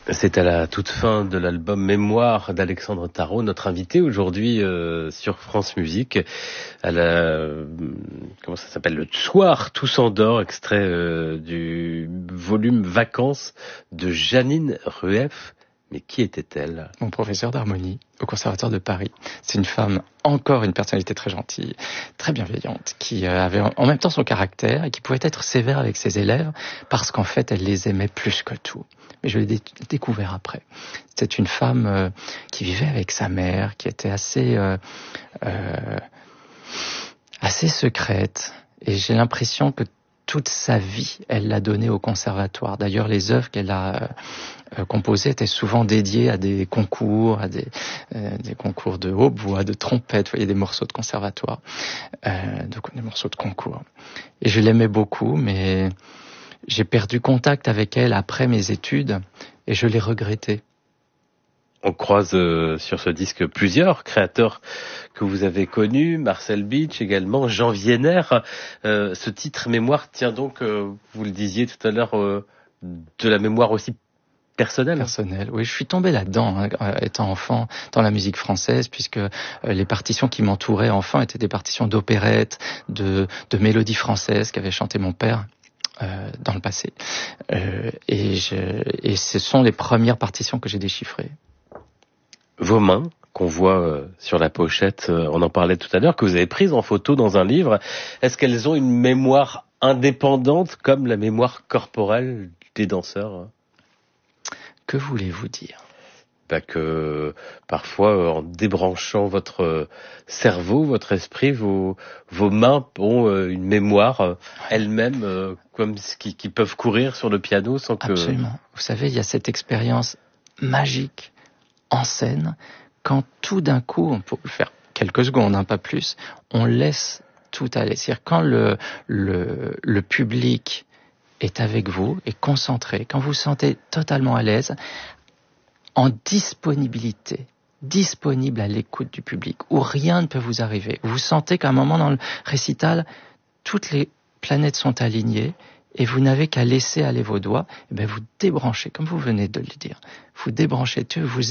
C'est à la toute fin de l'album Mémoire d'Alexandre Tarot, notre invité aujourd'hui sur France Musique. À la, comment ça s'appelle, le soir tout s'endort, extrait du volume Vacances de Janine Rueff. Mais qui était-elle? Mon professeur d'harmonie au Conservatoire de Paris. C'est une femme, encore une personnalité très gentille, très bienveillante, qui avait en même temps son caractère et qui pouvait être sévère avec ses élèves parce qu'en fait, elle les aimait plus que tout. Mais je l'ai découvert après. C'est une femme qui vivait avec sa mère, qui était assez secrète. Et j'ai l'impression que toute sa vie, elle l'a donnée au conservatoire. D'ailleurs, les œuvres qu'elle a composées étaient souvent dédiées à des concours, à des concours de hautbois, de trompette, vous voyez, des morceaux de conservatoire, des morceaux de concours. Et je l'aimais beaucoup, mais j'ai perdu contact avec elle après mes études et je l'ai regretté. On croise sur ce disque plusieurs créateurs que vous avez connus, Marcel Beach également, Jean Vienner. Ce titre Mémoire tient donc, vous le disiez tout à l'heure, de la mémoire aussi personnelle. Personnelle, oui, je suis tombé là-dedans, étant enfant, dans la musique française, puisque les partitions qui m'entouraient enfant étaient des partitions d'opérettes, de mélodies françaises qu'avait chanté mon père. Dans le passé. Et ce sont les premières partitions que j'ai déchiffrées. Vos mains, qu'on voit sur la pochette, on en parlait tout à l'heure, que vous avez prises en photo dans un livre, est-ce qu'elles ont une mémoire indépendante comme la mémoire corporelle des danseurs? Que voulez-vous dire? Que parfois, en débranchant votre cerveau, votre esprit, vos mains ont une mémoire elles-mêmes, comme qui peuvent courir sur le piano sans que... Absolument. Vous savez, il y a cette expérience magique en scène, quand tout d'un coup, on peut le faire quelques secondes, pas plus, on laisse tout aller. C'est-à-dire quand le public est avec vous, est concentré, quand vous vous sentez totalement à l'aise, en disponibilité, disponible à l'écoute du public, où rien ne peut vous arriver. Vous sentez qu'à un moment dans le récital, toutes les planètes sont alignées et vous n'avez qu'à laisser aller vos doigts, et vous débranchez, comme vous venez de le dire. Vous débranchez tout, vous